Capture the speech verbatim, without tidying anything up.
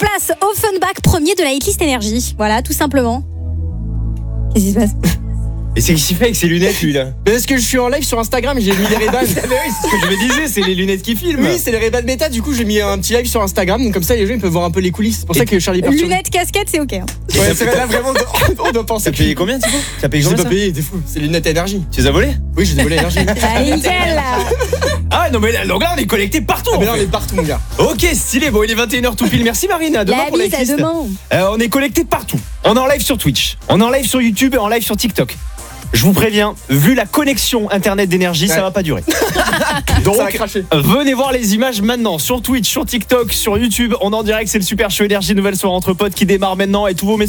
place Offenbach premier de la hitlist énergie. Voilà, tout simplement. Qu'est-ce qui se passe? Et c'est qu'est-ce qu'il fait avec ses lunettes, lui, là? Parce que je suis en live sur Instagram et j'ai mis les Ray-Ban. Oui, c'est ce que je me disais, c'est les lunettes qui filment. Oui, c'est les Ray-Ban Beta, du coup j'ai mis un petit live sur Instagram, donc comme ça les gens ils peuvent voir un peu les coulisses. C'est pour ça que Charlie perturbe. Lunettes, casquette, c'est ok. Hein. Ouais, c'est vrai, là vraiment on doit penser. T'as payé combien, Thibaut? T'as payé Je combien pas ça? payé, t'es fou. C'est les lunettes énergie. Tu les as volées? Oui, j'ai volé énergie. Allez, nickel. Ah non mais là, donc là on est connecté partout. Ah, mais là en on fait. est partout mon gars. Ok, stylé. Bon, il est vingt et une heures tout pile. Merci Marine. À demain La pour la bise, à hitlist. demain. Euh, on est connecté partout. On est en live sur Twitch. On est en live sur YouTube et en live sur TikTok. Je vous préviens, vu la connexion internet d'énergie, Ouais. ça va pas durer. Donc, Ça va cracher. venez voir les images maintenant sur Twitch, sur TikTok, sur YouTube. On est en direct, c'est le Super Show Énergie, nouvelle soirée entre potes qui démarre maintenant et tous vos messages.